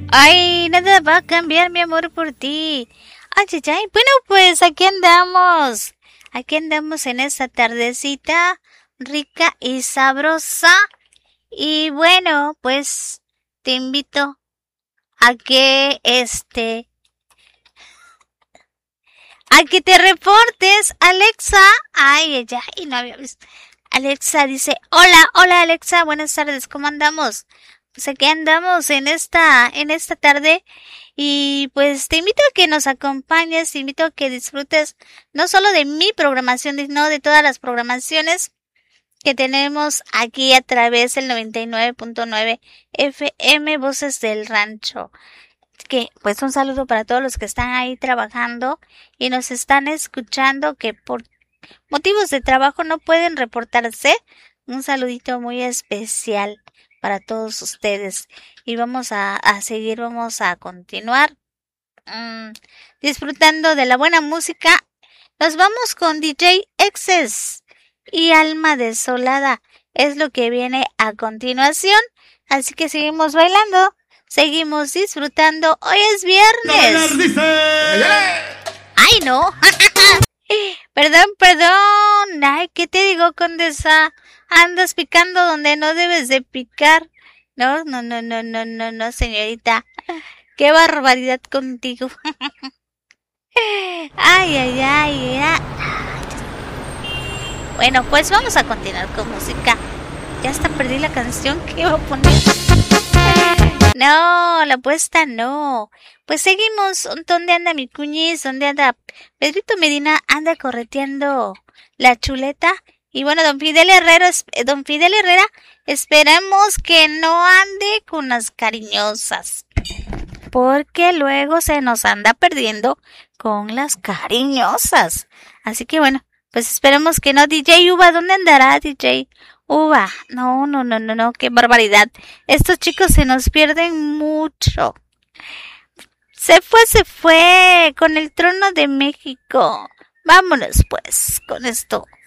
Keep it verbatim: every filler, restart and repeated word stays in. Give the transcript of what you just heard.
Ay, nada va a cambiar mi amor por ti. Ay, ay, ay. Bueno, pues aquí andamos. Aquí andamos en esta tardecita rica y sabrosa. Y bueno, pues te invito a que este... a que te reportes, Alexa. Ay, ay, ay, no había visto. Alexa dice, hola, hola Alexa, buenas tardes, ¿cómo andamos? Pues aquí andamos en esta, en esta tarde y pues te invito a que nos acompañes, te invito a que disfrutes no solo de mi programación, sino de todas las programaciones que tenemos aquí a través del noventa y nueve punto nueve F M Voces del Rancho. Que pues un saludo para todos los que están ahí trabajando y nos están escuchando que por motivos de trabajo no pueden reportarse. Un saludito muy especial para todos ustedes. Y vamos a, a seguir, vamos a continuar mmm, disfrutando de la buena música. Nos vamos con D J Excess y Alma Desolada. Es lo que viene a continuación. Así que seguimos bailando, seguimos disfrutando. Hoy es viernes. ¡Ay, no! Perdón, perdón. Ay, ¿qué te digo, condesa? Andas picando donde no debes de picar. No, no, no, no, no, no, no, señorita. Qué barbaridad contigo. Ay, ay, ay, ay. Bueno, pues vamos a continuar con música. Ya hasta perdí la canción que iba a poner. No, la apuesta no. Pues seguimos. ¿Dónde anda mi cuñiz? ¿Dónde anda? Pedrito Medina anda correteando la chuleta. Y bueno, don Fidel Herrera, don Fidel Herrera, esperemos que no ande con las cariñosas. Porque luego se nos anda perdiendo con las cariñosas. Así que bueno, pues esperemos que no. D J Uva, ¿dónde andará D J Uva? No, no, no, no, no, qué barbaridad. Estos chicos se nos pierden mucho. Se fue, se fue con el trono de México. Vámonos pues con esto.